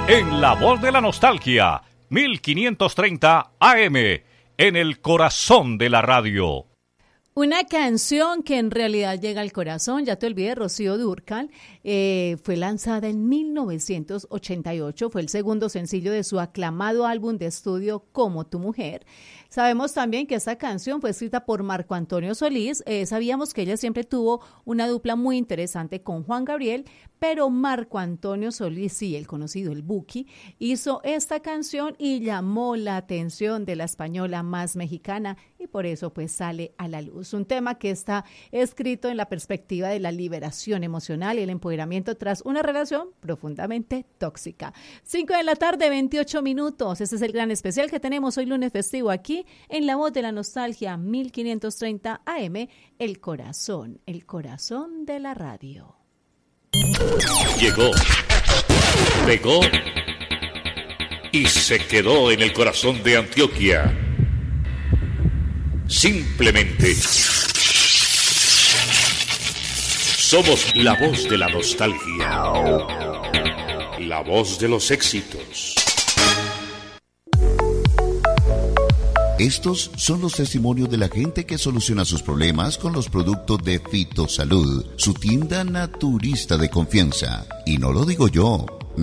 En la voz de la nostalgia, 1530 AM, en el corazón de la radio. Una canción que en realidad llega al corazón, ya te olvidé, Rocío Dúrcal, fue lanzada en 1988, fue el segundo sencillo de su aclamado álbum de estudio Como tu mujer. Sabemos también que esta canción fue escrita por Marco Antonio Solís, sabíamos que ella siempre tuvo una dupla muy interesante con Juan Gabriel, pero Marco Antonio Solís, sí, el conocido, el Buki, hizo esta canción y llamó la atención de la española más mexicana y por eso pues sale a la luz. Un tema que está escrito en la perspectiva de la liberación emocional y el empoderamiento tras una relación profundamente tóxica. 5 de la tarde, 28 minutos. Este es el gran especial que tenemos hoy lunes festivo aquí en La Voz de la Nostalgia, 1530 AM, el corazón de la radio. Llegó, pegó y se quedó en el corazón de Antioquia. Simplemente somos la voz de la nostalgia, la voz de los éxitos. Estos son los testimonios de la gente que soluciona sus problemas con los productos de Fitosalud, su tienda naturista de confianza. Y no lo digo yo,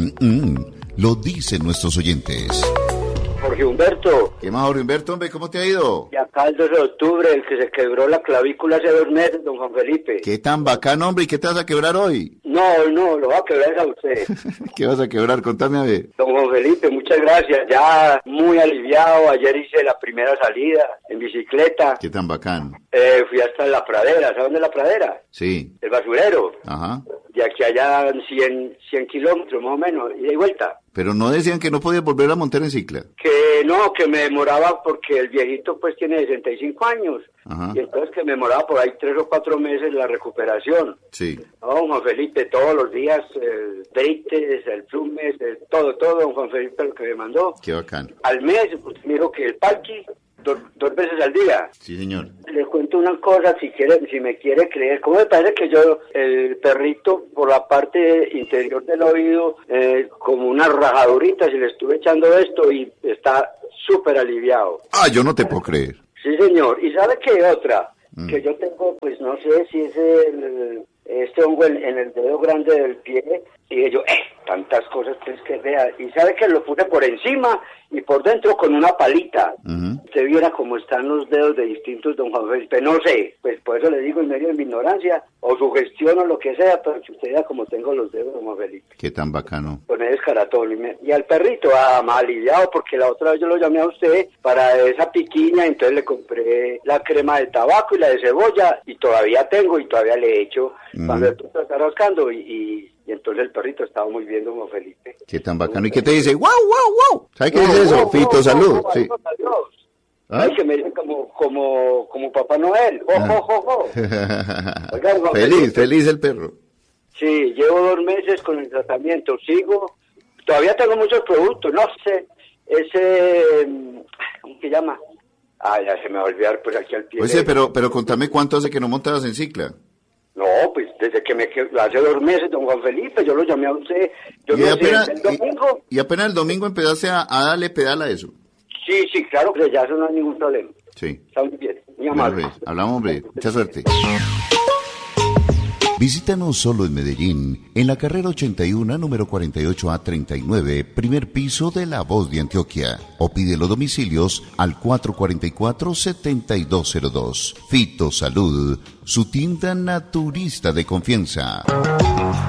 lo dicen nuestros oyentes. Jorge Humberto. ¿Qué más, Jorge Humberto, hombre? ¿Cómo te ha ido? Y acá el 2 de octubre, el que se quebró la clavícula hace 2 meses, don Juan Felipe. Qué tan bacano, hombre. ¿Y qué te vas a quebrar hoy? No, lo va a quebrar a usted. ¿Qué vas a quebrar? Contame a ver. Don Juan Felipe, muchas gracias. Ya muy aliviado. Ayer hice la primera salida en bicicleta. Qué tan bacano. Fui hasta la pradera. ¿Sabes dónde es la pradera? Sí. El basurero. Ajá. De aquí allá 100 kilómetros más o menos, ida y vuelta. Pero no decían que no podías volver a montar en cicla. Que no, que me demoraba porque el viejito pues tiene 65 años. Ajá. Y entonces que me demoraba por ahí 3 o 4 meses la recuperación. Sí. No, don Juan Felipe, todos los días, el Deites, el Plumes, todo, don Juan Felipe lo que me mandó. Qué bacano. Al mes, pues, me dijo que el Palki, 2 veces al día. Sí, señor. Les cuento una cosa, si me quiere creer. ¿Cómo me parece que yo, el perrito, por la parte interior del oído, como una rajadurita, si le estuve echando esto y está súper aliviado? Ah, yo no te puedo creer. Sí, señor. ¿Y sabe qué otra? Que yo tengo, pues no sé si es este hongo en el dedo grande del pie. Y yo, tantas cosas pues que vea. Y sabe que lo puse por encima y por dentro con una palita. Usted viera cómo están los dedos de distintos, don Juan Felipe. No sé, pues por eso le digo en medio de mi ignorancia, o sugestión o lo que sea, pero que usted vea cómo tengo los dedos, don Juan Felipe. Qué tan bacano. Con el escaratón. Y al perrito, más aliviado, porque la otra vez yo lo llamé a usted para esa piquiña, entonces le compré la crema de tabaco y la de cebolla, y todavía tengo, y todavía le he hecho, cuando el perrito está rascando, y entonces el perrito estaba muy bien, don Felipe. Qué tan bacano. ¿Y qué te dice? ¡Wow, wow, wow! ¿Sabes qué dice eso? Fitosalud. Sí. ¿Ah? Ay, que me dice como Papá Noel. Oiga, feliz el perro. Sí, llevo 2 meses con el tratamiento. Sigo. Todavía tengo muchos productos. No sé. ¿Cómo se llama? Ya se me va a olvidar por aquí al pie. Oye, pero contame cuánto hace que no montabas en cicla. No, pues desde que hace 2 meses, don Juan Felipe, yo lo llamé a usted. El domingo. Y apenas el domingo empezaste a darle pedal a eso. Sí, claro, que ya eso no hay ningún problema. Sí. Está muy bien, muy amable. Bueno, hablamos, hombre. Mucha suerte. Visítanos solo en Medellín, en la carrera 81, número 48A39, primer piso de La Voz de Antioquia. O pide los domicilios al 444-7202. Fitosalud, su tienda naturista de confianza.